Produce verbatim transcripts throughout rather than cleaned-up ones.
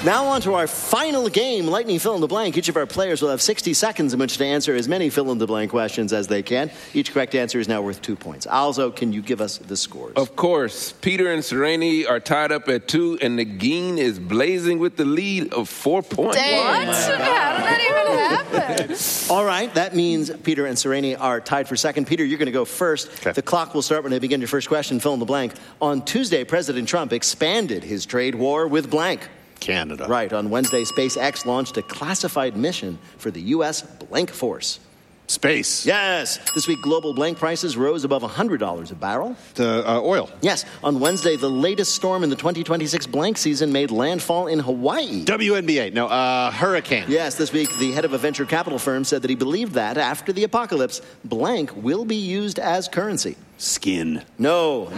Now on to our final game, Lightning Fill in the Blank. Each of our players will have sixty seconds in which to answer as many fill in the blank questions as they can. Each correct answer is now worth two points. Alzo, can you give us the scores? Of course. Peter and Sereni are tied up at two, and Negin is blazing with the lead of four points. Dang. What? How did that even happen? All right, that means Peter and Sereni are tied for second. Peter, you're going to go first. Okay. The clock will start when I begin your first question. Fill in the blank. On Tuesday, President Trump expanded his trade war with blank. Canada. Right. On Wednesday, SpaceX launched a classified mission for the U S blank force. Space. Yes. This week, global blank prices rose above one hundred dollars a barrel. The uh, oil. Yes. On Wednesday, the latest storm in the twenty twenty-six blank season made landfall in Hawaii. W N B A. No, uh, hurricane. Yes. This week, the head of a venture capital firm said that he believed that after the apocalypse, blank will be used as currency. Skin. No.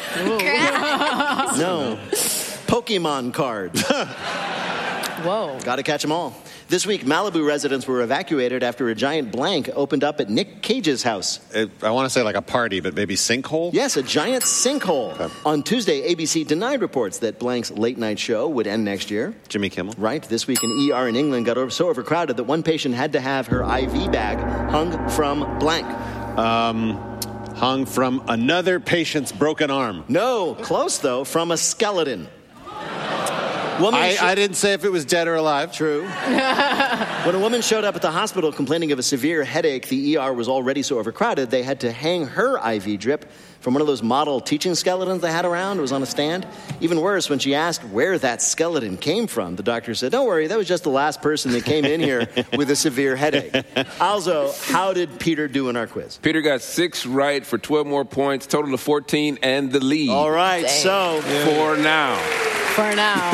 No. Pokemon cards. Whoa. Gotta catch them all. This week, Malibu residents were evacuated after a giant blank opened up at Nick Cage's house. It, I want to say like a party, but maybe sinkhole? Yes, a giant sinkhole. Okay. On Tuesday, A B C denied reports that blank's late-night show would end next year. Jimmy Kimmel. Right. This week, an E R in England got over, so overcrowded that one patient had to have her I V bag hung from blank. Um, hung from another patient's broken arm. No, close, though, from a skeleton. Woman I, sh- I didn't say if it was dead or alive. True. When a woman showed up at the hospital complaining of a severe headache, the E R was already so overcrowded, they had to hang her I V drip from one of those model teaching skeletons they had around. It was on a stand. Even worse, when she asked where that skeleton came from, the doctor said, don't worry, that was just the last person that came in here with a severe headache. Also, how did Peter do in our quiz? Peter got six right for twelve more points, total of fourteen, and the lead. All right, Dang. so... For now. For now.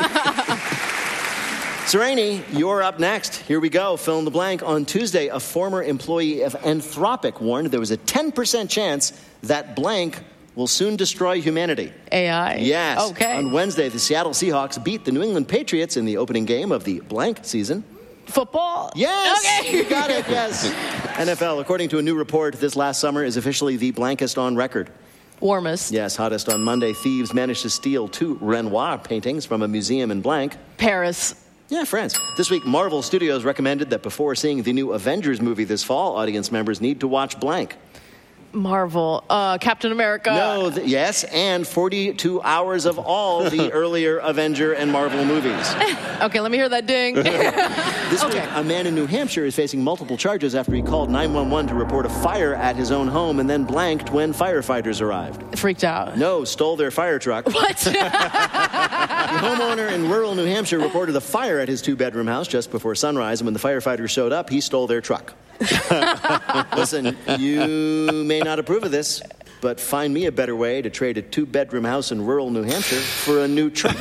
Sereni, you're up next. Here we go. Fill in the blank. On Tuesday, a former employee of Anthropic warned there was a ten percent chance that blank will soon destroy humanity. A I? Yes. Okay. On Wednesday, the Seattle Seahawks beat the New England Patriots in the opening game of the blank season. Football? Yes. Okay. You got it, yes. N F L, according to a new report, this last summer is officially the blankest on record. Warmest? Yes, hottest on Monday. Thieves managed to steal two Renoir paintings from a museum in blank. Paris? Yeah, France. This week, Marvel Studios recommended that before seeing the new Avengers movie this fall, audience members need to watch blank. Marvel? Uh, Captain America? No, th- yes, and forty-two hours of all the earlier Avenger and Marvel movies. Okay, let me hear that ding. This Okay. week, a man in New Hampshire is facing multiple charges after he called nine one one to report a fire at his own home and then blanked when firefighters arrived. Freaked out. No, stole their fire truck. What? The homeowner in rural New Hampshire reported a fire at his two-bedroom house just before sunrise, and when the firefighters showed up, he stole their truck. Listen, you may not approve of this, but find me a better way to trade a two-bedroom house in rural New Hampshire for a new truck.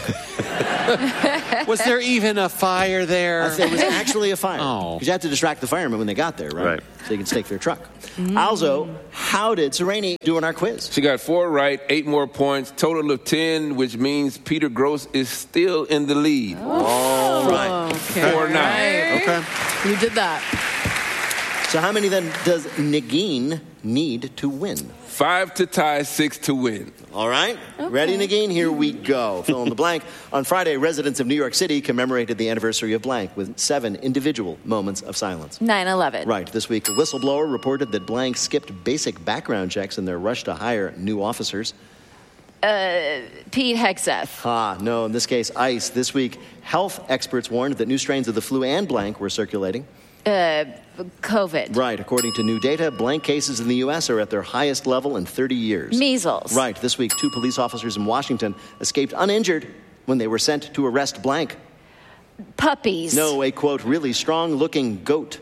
Was there even a fire there? There was actually a fire. Oh. Because you had to distract the firemen when they got there, right? Right. So you can stake their truck. Also, how did Sereni do in our quiz? She got four right, eight more points, total of ten, which means Peter Gross is still in the lead. All right. Okay. For now. Right. Okay. You did that. So how many then does Negin need to win? Five to tie, six to win. All right. Ready, Negin? Here we go. Fill in the blank. On Friday, residents of New York City commemorated the anniversary of blank with seven individual moments of silence. nine eleven. Right. This week, a whistleblower reported that blank skipped basic background checks in their rush to hire new officers. Uh, Pete Hegseth. Ah, no, in this case, ICE. This week, health experts warned that new strains of the flu and blank were circulating. Uh, COVID. Right. According to new data, blank cases in the U S are at their highest level in thirty years. Measles. Right. This week, two police officers in Washington escaped uninjured when they were sent to arrest blank. Puppies. No, a, quote, really strong-looking goat.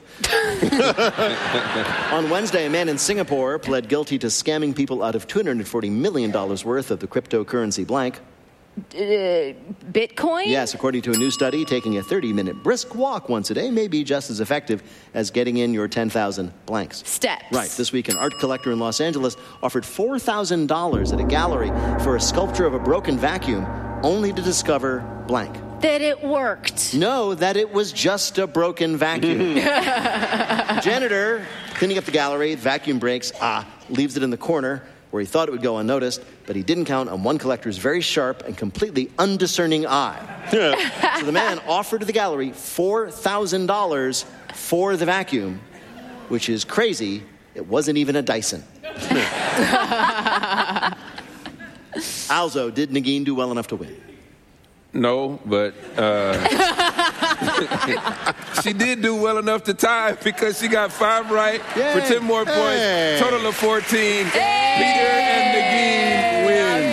On Wednesday, a man in Singapore pled guilty to scamming people out of two hundred forty million dollars worth of the cryptocurrency blank. Uh, Bitcoin? Yes, according to a new study, taking a thirty-minute brisk walk once a day may be just as effective as getting in your ten thousand blanks. Steps. Right. This week, an art collector in Los Angeles offered four thousand dollars at a gallery for a sculpture of a broken vacuum, only to discover blank. That it worked. No, that it was just a broken vacuum. Janitor cleaning up the gallery, vacuum breaks, ah, leaves it in the corner where he thought it would go unnoticed, but he didn't count on one collector's very sharp and completely undiscerning eye. So the man offered the gallery four thousand dollars for the vacuum, which is crazy. It wasn't even a Dyson. Alzo, did Negin do well enough to win? No, but uh, she did do well enough to tie because she got five right Yay. for ten more points. Hey. Total of fourteen. Hey. Peter and Negin win.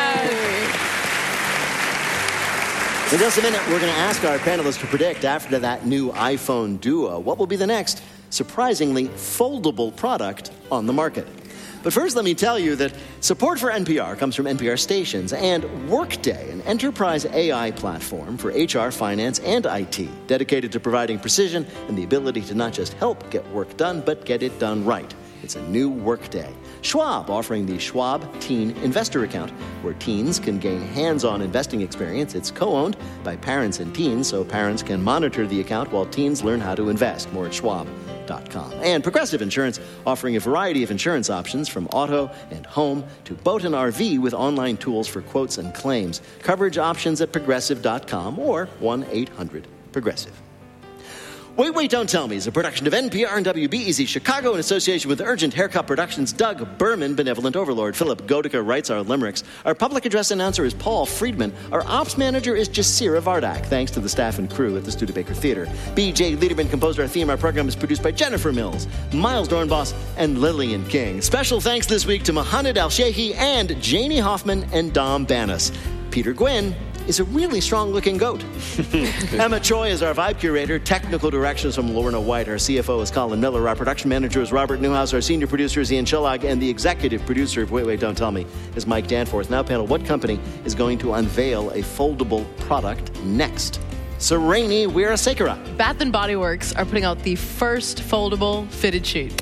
In just a minute, we're going to ask our panelists to predict, after that new iPhone Duo, what will be the next, surprisingly, foldable product on the market. But first, let me tell you that support for N P R comes from N P R stations and Workday, an enterprise A I platform for H R, finance, and I T, dedicated to providing precision and the ability to not just help get work done, but get it done right. It's a new Workday. Schwab, offering the Schwab Teen Investor Account, where teens can gain hands-on investing experience. It's co-owned by parents and teens, so parents can monitor the account while teens learn how to invest. More at schwab dot com. And Progressive Insurance, offering a variety of insurance options from auto and home to boat and R V with online tools for quotes and claims. Coverage options at progressive dot com or one eight hundred progressive. Wait, Wait, Don't Tell Me is a production of N P R and W B E Z Chicago in association with Urgent Haircut Productions. Doug Berman, Benevolent Overlord. Philip Godica writes our limericks. Our public address announcer is Paul Friedman. Our ops manager is Jasira Vardak. Thanks to the staff and crew at the Studebaker Theater. B J Liederman composed our theme. Our program is produced by Jennifer Mills, Miles Dornbos, and Lillian King. Special thanks this week to Mohamed Al-Sheikhi and Janie Hoffman and Dom Banas. Peter Gwynn is a really strong-looking goat. Emma Choi is our vibe curator. Technical directions from Lorna White. Our C F O is Colin Miller. Our production manager is Robert Newhouse. Our senior producer is Ian Shellog. And the executive producer of Wait, Wait, Don't Tell Me is Mike Danforth. Now, panel, what company is going to unveil a foldable product next? Sereni Weerasethakul. Bath and Body Works are putting out the first foldable fitted sheet.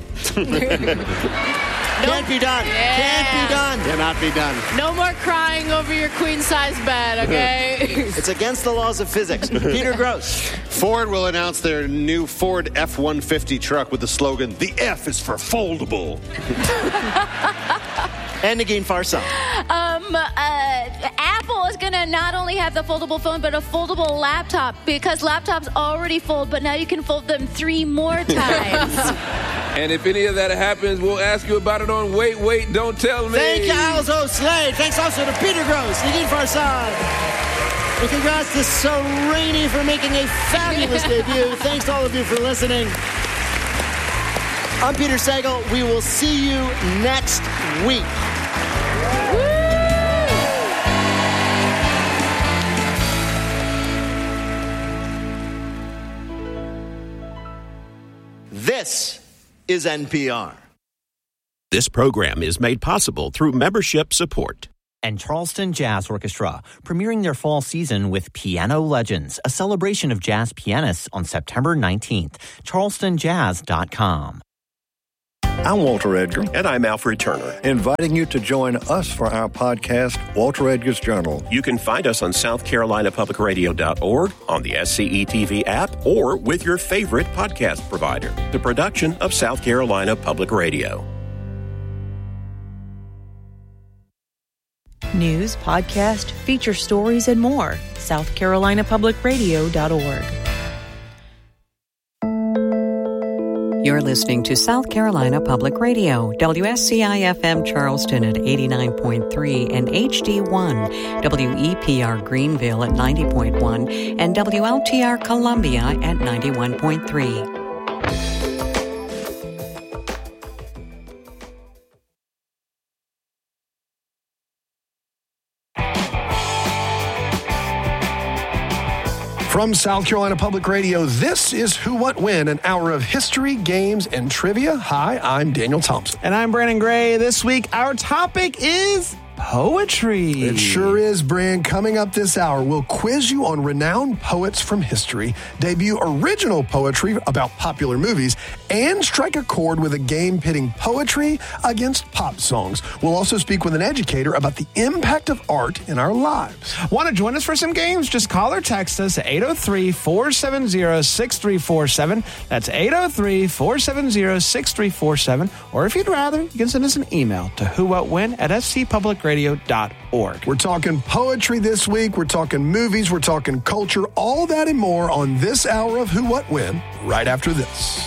Can't be done. Yeah. Can't be done. Cannot be done. No more crying over your queen-size bed, okay? It's against the laws of physics. Peter Gross. Ford will announce their new Ford F one fifty truck with the slogan, "The F is for foldable." And Negin Farsad. Um, uh, Apple is going to not only have the foldable phone, but a foldable laptop, because laptops already fold, but now you can fold them three more times. And if any of that happens, we'll ask you about it on Wait, Wait, Don't Tell Me. Thank you, Alzo Slade. Thanks also to Peter Gross, Negin Farsad. And congrats to Sereni for making a fabulous debut. Thanks to all of you for listening. I'm Peter Sagal. We will see you next week. This is N P R. This program is made possible through membership support. And Charleston Jazz Orchestra, premiering their fall season with Piano Legends, a celebration of jazz pianists on September nineteenth. charleston jazz dot com. I'm Walter Edgar, And I'm Alfred Turner. inviting you to join us for our podcast, Walter Edgar's Journal. You can find us on south carolina public radio dot org, on the S C E T V app, or with your favorite podcast provider. The production of South Carolina Public Radio. News, podcast, feature stories, and more. south carolina public radio dot org. You're listening to South Carolina Public Radio, W S C I F M Charleston at eighty-nine point three and H D one, W E P R Greenville at ninety point one, and W L T R Columbia at ninety-one point three. From South Carolina Public Radio, this is Who, What, When, an hour of history, games, and trivia. Hi, I'm Daniel Thompson. And I'm Brandon Gray. This week, our topic is poetry. It sure is, Brand. Coming up this hour, we'll quiz you on renowned poets from history, debut original poetry about popular movies, and strike a chord with a game pitting poetry against pop songs. We'll also speak with an educator about the impact of art in our lives. Want to join us for some games? Just call or text us at eight oh three, four seven zero, six three four seven. That's eight oh three, four seven zero, six three four seven. Or if you'd rather, you can send us an email to who what when at s c public radio dot org. We're talking poetry this week. We're talking movies. We're talking culture. All that and more on this hour of Who, What, When, right after this.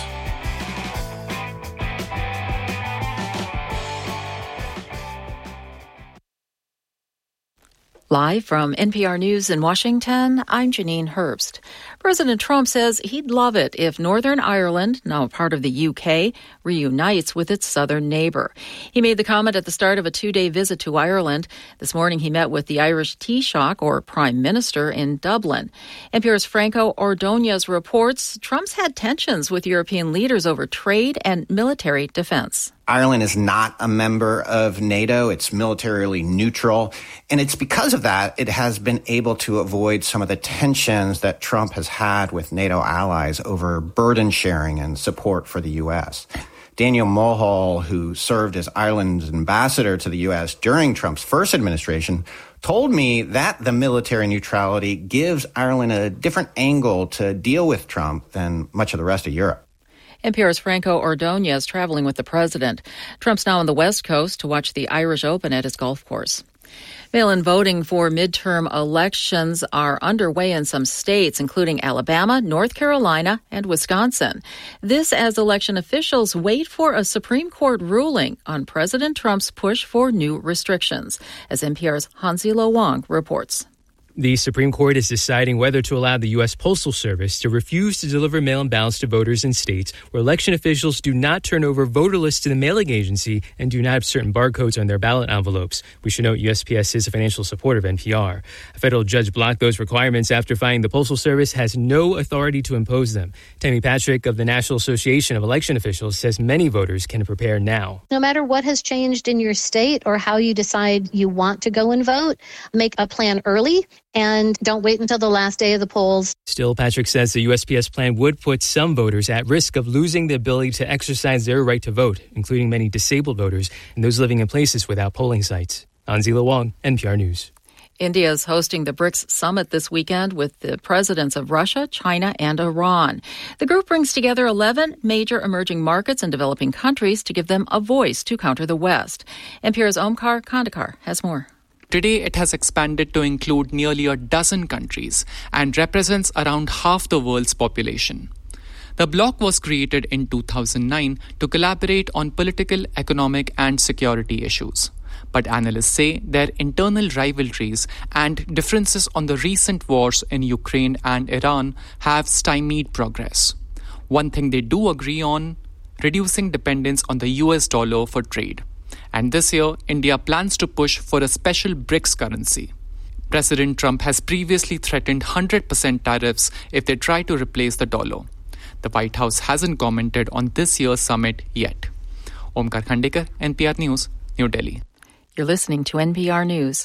Live from N P R News in Washington, I'm Janine Herbst. President Trump says he'd love it if Northern Ireland, now a part of the U K, reunites with its southern neighbor. He made the comment at the start of a two-day visit to Ireland. This morning he met with the Irish Taoiseach, or Prime Minister, in Dublin. N P R's Franco Ordonez reports Trump's had tensions with European leaders over trade and military defense. Ireland is not a member of NATO. It's militarily neutral. And it's because of that it has been able to avoid some of the tensions that Trump has had with NATO allies over burden sharing and support for the U S. Daniel Mulhall, who served as Ireland's ambassador to the U S during Trump's first administration, told me that the military neutrality gives Ireland a different angle to deal with Trump than much of the rest of Europe. N P R's Franco Ordonez traveling with the president. Trump's now on the West Coast to watch the Irish Open at his golf course. Mail-in voting for midterm elections are underway in some states, including Alabama, North Carolina, and Wisconsin. This as election officials wait for a Supreme Court ruling on President Trump's push for new restrictions, as N P R's Hansi Lo Wang reports. The Supreme Court is deciding whether to allow the U S. Postal Service to refuse to deliver mail-in ballots to voters in states where election officials do not turn over voter lists to the mailing agency and do not have certain barcodes on their ballot envelopes. We should note U S P S is a financial supporter of N P R. A federal judge blocked those requirements after finding the Postal Service has no authority to impose them. Tammy Patrick of the National Association of Election Officials says many voters can prepare now. No matter what has changed in your state or how you decide you want to go and vote, make a plan early. And don't wait until the last day of the polls. Still, Patrick says the U S P S plan would put some voters at risk of losing the ability to exercise their right to vote, including many disabled voters and those living in places without polling sites. Hansi Lo Wang, N P R News. India is hosting the BRICS summit this weekend with the presidents of Russia, China, and Iran. The group brings together eleven major emerging markets and developing countries to give them a voice to counter the West. N P R's Omkar Kandakar has more. Today, it has expanded to include nearly a dozen countries and represents around half the world's population. The bloc was created in two thousand nine to collaborate on political, economic, and security issues. But analysts say their internal rivalries and differences on the recent wars in Ukraine and Iran have stymied progress. One thing they do agree on, reducing dependence on the U S dollar for trade. And this year, India plans to push for a special BRICS currency. President Trump has previously threatened one hundred percent tariffs if they try to replace the dollar. The White House hasn't commented on this year's summit yet. Omkar Khandekar, N P R News, New Delhi. You're listening to N P R News.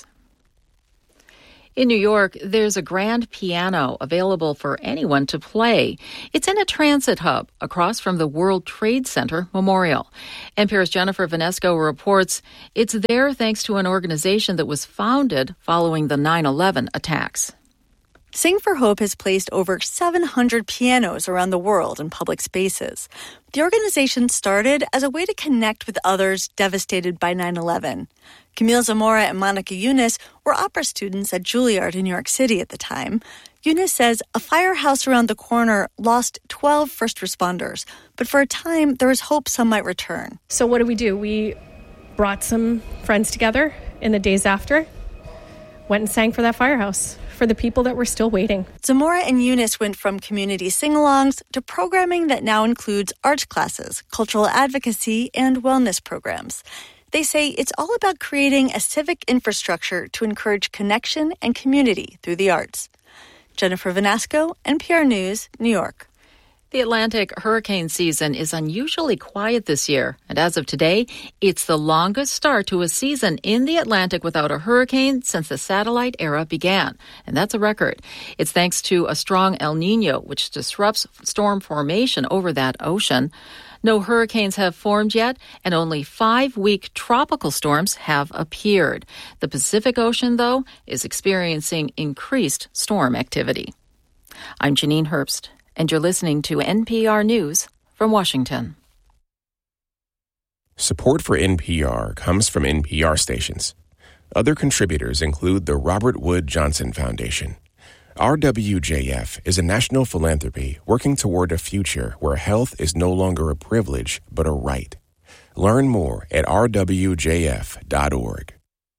In New York, there's a grand piano available for anyone to play. It's in a transit hub across from the World Trade Center Memorial. N P R's Jennifer Vanesco reports it's there thanks to an organization that was founded following the nine eleven attacks. Sing for Hope has placed over seven hundred pianos around the world in public spaces. The organization started as a way to connect with others devastated by nine eleven. Camille Zamora and Monica Yunus were opera students at Juilliard in New York City at the time. Yunus says a firehouse around the corner lost twelve first responders, but for a time there was hope some might return. So what did we do? We brought some friends together in the days after, went and sang for that firehouse, for the people that were still waiting. Zamora and Eunice went from community sing-alongs to programming that now includes arts classes, cultural advocacy, and wellness programs. They say it's all about creating a civic infrastructure to encourage connection and community through the arts. Jennifer Vanasco, N P R News, New York. The Atlantic hurricane season is unusually quiet this year, and as of today, it's the longest start to a season in the Atlantic without a hurricane since the satellite era began, and that's a record. It's thanks to a strong El Niño, which disrupts storm formation over that ocean. No hurricanes have formed yet, and only five weak tropical storms have appeared. The Pacific Ocean, though, is experiencing increased storm activity. I'm Janine Herbst, and you're listening to N P R News from Washington. Support for N P R comes from N P R stations. Other contributors include the Robert Wood Johnson Foundation. R W J F is a national philanthropy working toward a future where health is no longer a privilege, but a right. Learn more at r w j f dot org.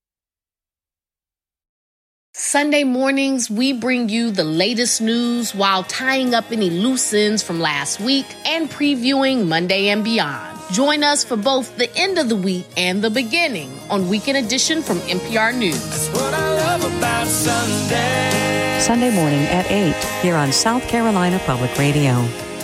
Sunday mornings, we bring you the latest news while tying up any loose ends from last week and previewing Monday and beyond. Join us for both the end of the week and the beginning on Weekend Edition from N P R News. That's what I love about Sunday. Sunday morning at eight here on South Carolina Public Radio.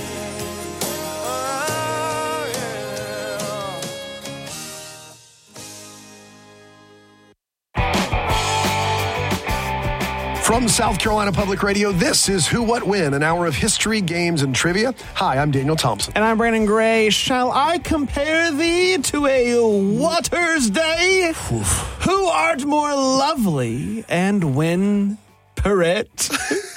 From South Carolina Public Radio, this is Who, What, When, an hour of history, games, and trivia. Hi, I'm Daniel Thompson. And I'm Brandon Gray. Shall I compare thee to a water's day? Who art more lovely and when perret?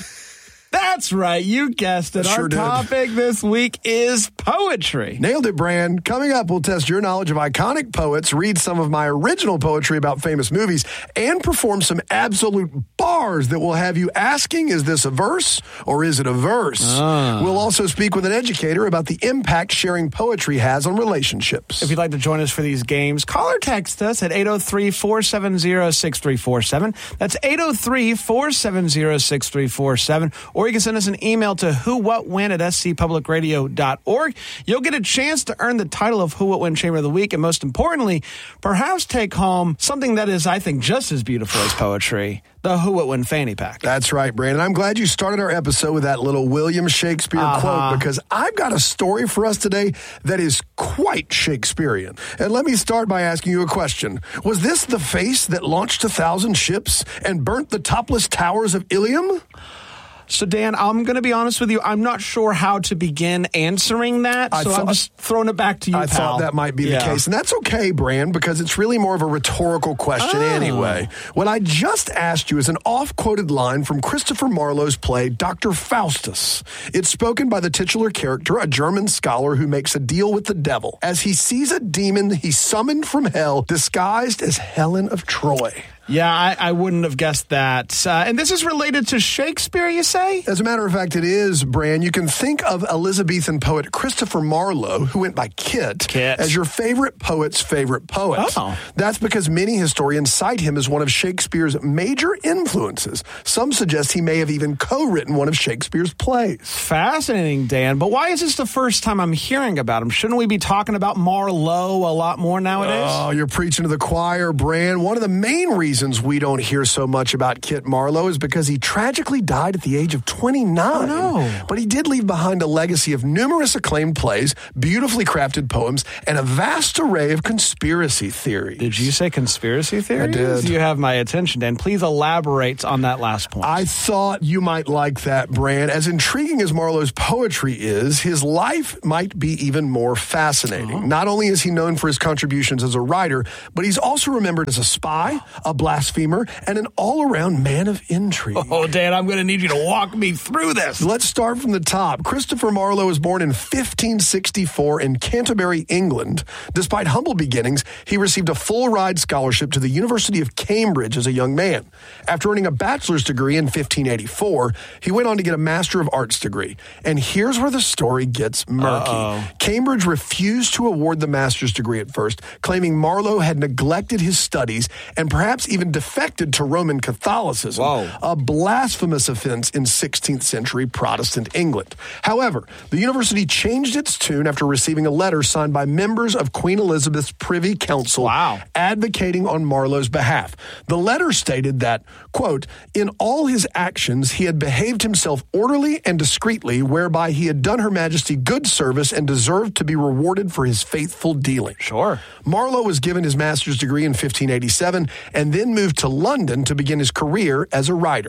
That's right, you guessed it. Sure Our did. topic this week is poetry. Nailed it, Brand. Coming up, we'll test your knowledge of iconic poets, read some of my original poetry about famous movies, and perform some absolute bars that will have you asking, is this a verse or is it a verse? Ah. We'll also speak with an educator about the impact sharing poetry has on relationships. If you'd like to join us for these games, call or text us at eight oh three, four seven zero, six three four seven. That's eight oh three, four seven zero, six three four seven. Or you can send us an email to who what when at s c public radio dot org. You'll get a chance to earn the title of Who What When Chamber of the Week, and most importantly, perhaps take home something that is, I think, just as beautiful as poetry, the Who What When Fanny Pack. That's right, Brandon. I'm glad you started our episode with that little William Shakespeare Uh-huh. quote, because I've got a story for us today that is quite Shakespearean. And let me start by asking you a question. Was this the face that launched a thousand ships and burnt the topless towers of Ilium? So, Dan, I'm going to be honest with you. I'm not sure how to begin answering that, I so thought- I'm just throwing it back to you, I pal. thought that might be Yeah. the case. And that's okay, Brand, because it's really more of a rhetorical question Oh. anyway. What I just asked you is an off-quoted line from Christopher Marlowe's play, Doctor Faustus. It's spoken by the titular character, a German scholar who makes a deal with the devil. As he sees a demon he summoned from hell, disguised as Helen of Troy. Yeah, I, I wouldn't have guessed that. Uh, and this is related to Shakespeare, you say? As a matter of fact, it is, Bran. You can think of Elizabethan poet Christopher Marlowe, who went by Kit, Kit. as your favorite poet's favorite poet. Oh. That's because many historians cite him as one of Shakespeare's major influences. Some suggest he may have even co-written one of Shakespeare's plays. Fascinating, Dan. But why is this the first time I'm hearing about him? Shouldn't we be talking about Marlowe a lot more nowadays? Oh, you're preaching to the choir, Bran. One of the main reasons we don't hear so much about Kit Marlowe is because he tragically died at the age of twenty-nine. Oh, no. But he did leave behind a legacy of numerous acclaimed plays, beautifully crafted poems, and a vast array of conspiracy theories. Did you say conspiracy theories? I did. You have my attention, Dan. Please elaborate on that last point. I thought you might like that, Bran. As intriguing as Marlowe's poetry is, his life might be even more fascinating. Oh. Not only is he known for his contributions as a writer, but he's also remembered as a spy, a blasphemer, and an all-around man of intrigue. Oh, Dan, I'm going to need you to walk me through this. Let's start from the top. Christopher Marlowe was born in fifteen sixty-four in Canterbury, England. Despite humble beginnings, he received a full-ride scholarship to the University of Cambridge as a young man. After earning a bachelor's degree in fifteen eighty-four, he went on to get a Master of Arts degree. And here's where the story gets murky. Uh-oh. Cambridge refused to award the master's degree at first, claiming Marlowe had neglected his studies and perhaps even defected to Roman Catholicism, Whoa. a blasphemous offense in sixteenth century Protestant England. However, the university changed its tune after receiving a letter signed by members of Queen Elizabeth's Privy Council Wow. advocating on Marlowe's behalf. The letter stated that, quote, in all his actions he had behaved himself orderly and discreetly, whereby he had done Her Majesty good service and deserved to be rewarded for his faithful dealing. Sure. Marlowe was given his master's degree in fifteen eighty-seven and then moved to London to begin his career as a writer.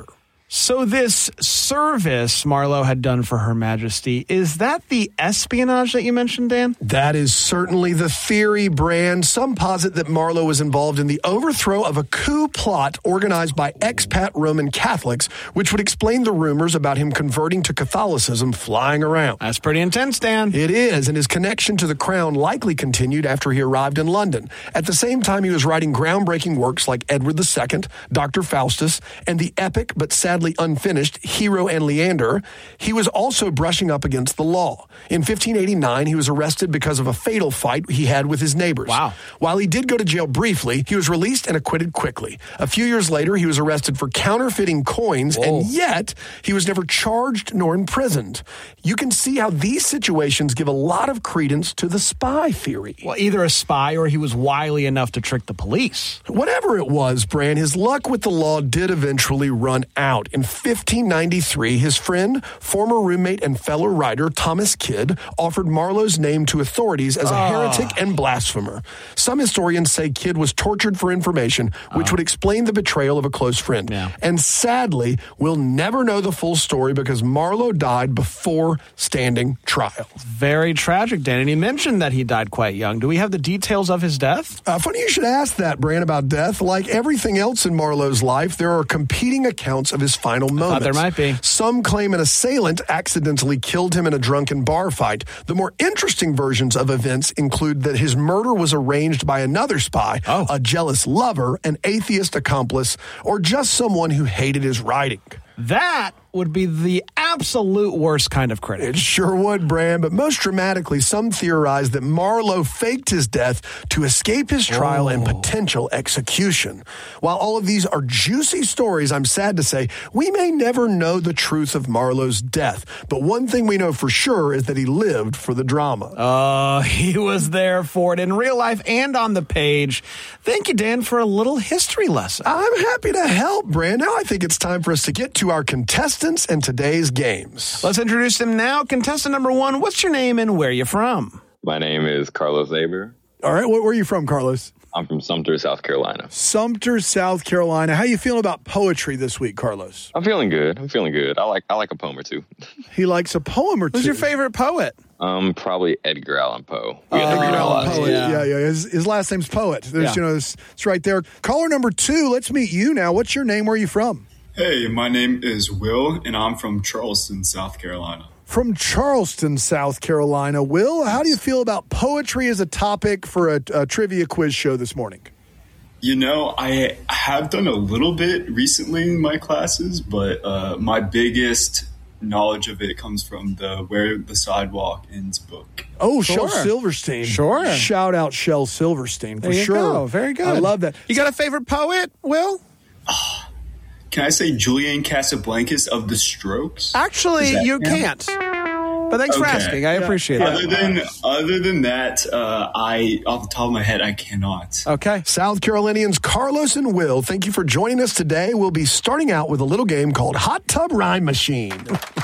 So this service Marlowe had done for Her Majesty, is that the espionage that you mentioned, Dan? That is certainly the theory, Brand. Some posit that Marlowe was involved in the overthrow of a coup plot organized by expat Roman Catholics, which would explain the rumors about him converting to Catholicism flying around. That's pretty intense, Dan. It is, and his connection to the crown likely continued after he arrived in London. At the same time, he was writing groundbreaking works like Edward the Second, Doctor Faustus, and the epic but sadly unfinished Hero and Leander. He was also brushing up against the law. In fifteen eighty-nine, he was arrested because of a fatal fight he had with his neighbors. Wow. While he did go to jail briefly, he was released and acquitted quickly. A few years later, he was arrested for counterfeiting coins, Whoa. and yet he was never charged nor imprisoned. You can see how these situations give a lot of credence to the spy theory. Well, either a spy or he was wily enough to trick the police. Whatever it was, Bran, his luck with the law did eventually run out. In fifteen ninety-three, his friend, former roommate and fellow writer Thomas Kidd offered Marlowe's name to authorities as a oh. heretic and blasphemer. Some historians say Kidd was tortured for information, which oh. would explain the betrayal of a close friend. Yeah. And sadly, we'll never know the full story because Marlowe died before standing trial. Very tragic, Dan. And he mentioned that he died quite young. Do we have the details of his death? Uh, funny you should ask that, Bran, about death. Like everything else in Marlowe's life, there are competing accounts of his final moments. There might be. Some claim an assailant accidentally killed him in a drunken bar fight. The more interesting versions of events include that his murder was arranged by another spy, oh. a jealous lover, an atheist accomplice, or just someone who hated his writing. That would be the absolute worst kind of critic. It sure would, Bran, but most dramatically, some theorize that Marlowe faked his death to escape his trial oh. and potential execution. While all of these are juicy stories, I'm sad to say, we may never know the truth of Marlowe's death. But one thing we know for sure is that he lived for the drama. Oh, uh, he was there for it in real life and on the page. Thank you, Dan, for a little history lesson. I'm happy to help, Bran. Now I think it's time for us to get to our contestants and today's games. Let's introduce them now. Contestant number one, what's your name and where are you from? My name is Carlos Aber. All right, where are you from, Carlos? I'm from Sumter, South Carolina. Sumter, South Carolina. How you feeling about poetry this week, Carlos? I'm feeling good. I'm feeling good. I like I like a poem or two. He likes a poem or two. Who's your favorite poet? Um, probably Edgar Allan Poe. Uh, Edgar Allan Poe. Yeah, yeah. yeah. His, his last name's Poet. There's, yeah. you know, it's, it's right there. Caller number two. Let's meet you now. What's your name? Where are you from? Hey, my name is Will, and I'm from Charleston, South Carolina. From Charleston, South Carolina. Will, how do you feel about poetry as a topic for a, a trivia quiz show this morning? You know, I have done a little bit recently in my classes, but uh, my biggest knowledge of it comes from the Where the Sidewalk Ends book. Oh, sure. Shel Silverstein. Sure. Shout out Shel Silverstein for there you sure. Go. Very good. I love that. You got a favorite poet, Will? Oh, can I say Julian Casablancas of the Strokes? Actually, you him? can't. But thanks okay. for asking. I yeah. appreciate other it. Than, other than that, uh, I, off the top of my head, I cannot. Okay. South Carolinians Carlos and Will, thank you for joining us today. We'll be starting out with a little game called Hot Tub Rhyme Machine.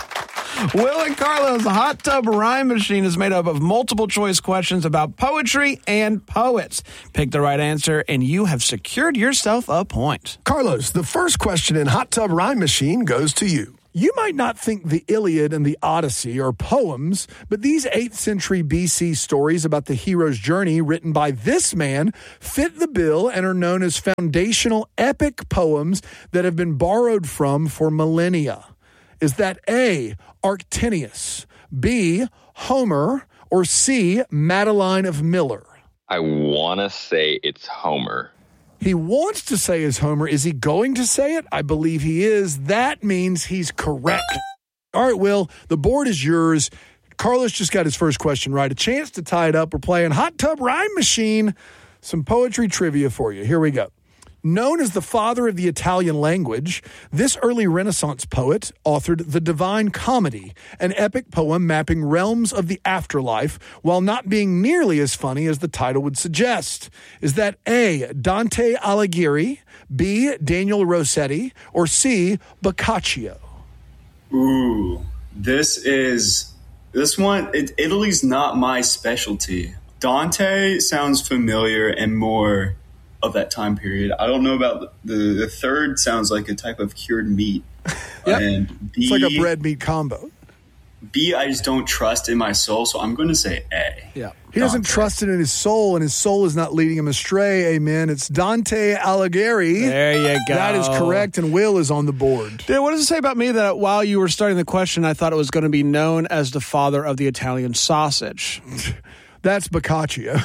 Will and Carlos, the Hot Tub Rhyme Machine is made up of multiple choice questions about poetry and poets. Pick the right answer, and you have secured yourself a point. Carlos, the first question in Hot Tub Rhyme Machine goes to you. You might not think the Iliad and the Odyssey are poems, but these eighth century B C stories about the hero's journey written by this man fit the bill and are known as foundational epic poems that have been borrowed from for millennia. Is that A, Arctinius, B, Homer, or C, Madeline of Miller? I want to say it's Homer. He wants to say it's Homer. Is he going to say it? I believe he is. That means he's correct. All right, Will, the board is yours. Carlos just got his first question right. A chance to tie it up. We're playing Hot Tub Rhyme Machine. Some poetry trivia for you. Here we go. Known as the father of the Italian language, this early Renaissance poet authored The Divine Comedy, an epic poem mapping realms of the afterlife while not being nearly as funny as the title would suggest. Is that A, Dante Alighieri, B, Daniel Rossetti, or C, Boccaccio? Ooh, this is, this one, it, Italy's not my specialty. Dante sounds familiar and more of that time period. I don't know about the, the third sounds like a type of cured meat. Yep. And B, it's like a bread meat combo. B, I just don't trust in my soul, so I'm going to say A. Yeah. He doesn't trust it in his soul, and his soul is not leading him astray. Amen. It's Dante Alighieri. There you go. That is correct, and Will is on the board. Dude, what does it say about me that while you were starting the question, I thought it was going to be known as the father of the Italian sausage? That's Boccaccio.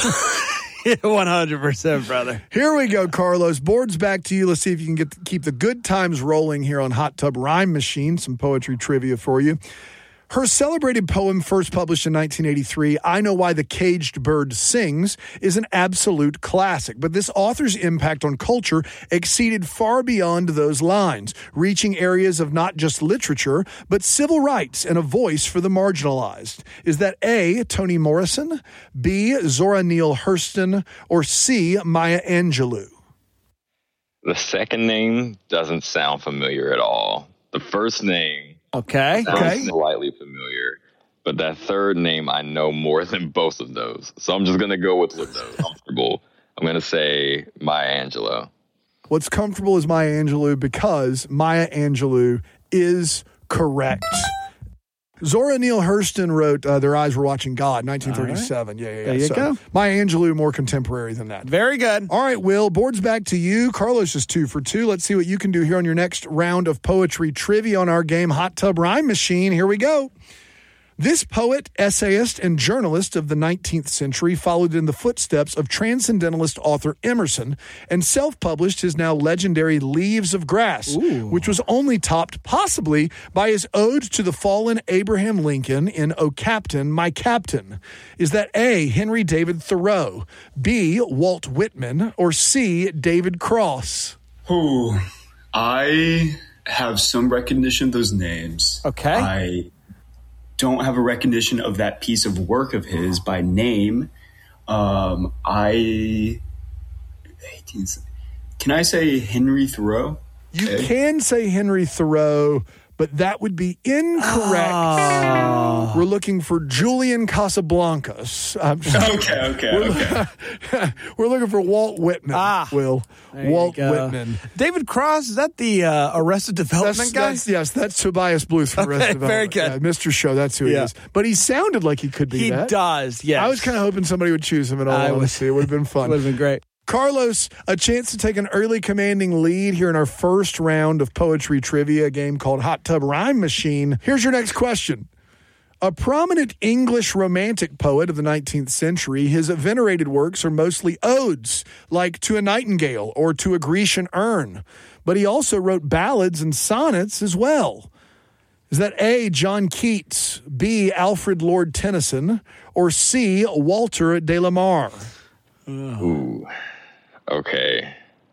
one hundred percent, brother. Here we go, Carlos. Board's back to you. Let's see if you can get keep the good times rolling here on Hot Tub Rhyme Machine. Some poetry trivia for you. Her celebrated poem, first published in nineteen eighty-three, I Know Why the Caged Bird Sings, is an absolute classic. But this author's impact on culture exceeded far beyond those lines, reaching areas of not just literature, but civil rights and a voice for the marginalized. Is that A, Toni Morrison, B, Zora Neale Hurston, or C, Maya Angelou? The second name doesn't sound familiar at all. The first name Okay. sounds Okay. slightly familiar, but that third name I know more than both of those. So I'm just going to go with what's comfortable. I'm going to say Maya Angelou. What's comfortable is Maya Angelou because Maya Angelou is correct. Zora Neale Hurston wrote uh, Their Eyes Were Watching God, nineteen thirty-seven. Right. Yeah, yeah, yeah. There you so, go. Maya Angelou, more contemporary than that. Very good. All right, Will, board's back to you. Carlos is two for two. Let's see what you can do here on your next round of poetry trivia on our game Hot Tub Rhyme Machine. Here we go. This poet, essayist, and journalist of the nineteenth century followed in the footsteps of transcendentalist author Emerson and self-published his now legendary Leaves of Grass, Ooh. which was only topped possibly by his ode to the fallen Abraham Lincoln in O Captain, My Captain. Is that A, Henry David Thoreau, B, Walt Whitman, or C, David Cross? Ooh, I have some recognition of those names. Okay. I don't have a recognition of that piece of work of his by name. Um, I can I say Henry Thoreau? You okay. can say Henry Thoreau, but that would be incorrect. Oh. We're looking for Julian Casablancas. okay, okay, we're, okay. We're looking for Walt Whitman. Ah, Will Walt Whitman. David Cross, is that the uh, Arrested Development that's, guy? That's, yes, that's Tobias Bluth from okay, Arrested Development. Very good. Yeah, Mister Show, that's who yeah. he is. But he sounded like he could be he that. He does, yes. I was kind of hoping somebody would choose him in all I honesty. Was, it would have been fun. It would have been great. Carlos, a chance to take an early commanding lead here in our first round of poetry trivia, a game called Hot Tub Rhyme Machine. Here's your next question. A prominent English romantic poet of the nineteenth century, his venerated works are mostly odes, like To a Nightingale or To a Grecian Urn. But he also wrote ballads and sonnets as well. Is that A, John Keats, B, Alfred Lord Tennyson, or C, Walter de la Mare? Ooh. Okay.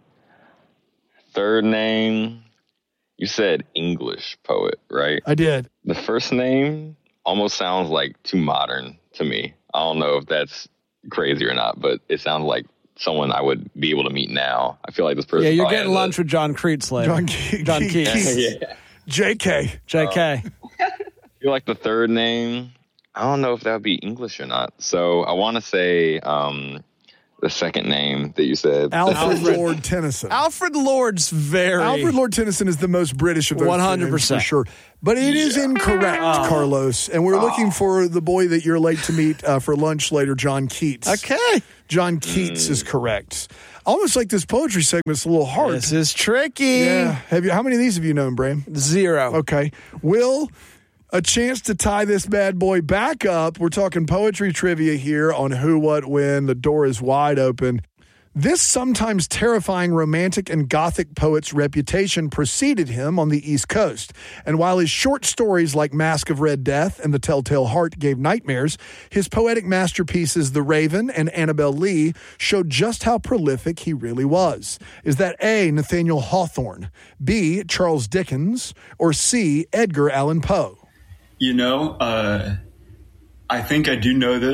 Third name, you said English poet, right? I did. The first name almost sounds like too modern to me. I don't know if that's crazy or not, but it sounds like someone I would be able to meet now. I feel like this person. Yeah, you're getting lunch a, with John Keats later. John, Ke- John Keats. yeah. J K. J K. Uh, I feel like the third name, I don't know if that would be English or not. So I want to say... Um, the second name that you said. Alfred Lord Tennyson. Alfred Lord's very... Alfred Lord Tennyson is the most British of those one hundred percent. For sure. But it yeah. is incorrect, oh. Carlos. And we're oh. looking for the boy that you're late to meet uh, for lunch later, John Keats. Okay. John Keats mm. is correct. Almost like this poetry segment's a little hard. This is tricky. Yeah. Have you? How many of these have you known, Bram? Zero. Okay. Will... A chance to tie this bad boy back up. We're talking poetry trivia here on Who, What, When. The door is wide open. This sometimes terrifying romantic and gothic poet's reputation preceded him on the East Coast. And while his short stories like Mask of Red Death and The Telltale Heart gave nightmares, his poetic masterpieces The Raven and Annabel Lee showed just how prolific he really was. Is that A, Nathaniel Hawthorne, B, Charles Dickens, or C, Edgar Allan Poe? You know, uh, I think I do know this.